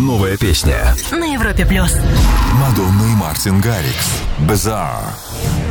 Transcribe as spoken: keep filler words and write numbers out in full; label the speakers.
Speaker 1: новая песня
Speaker 2: на Европе плюс.
Speaker 1: Мадонна и Мартин Гаррикс. Bizarre.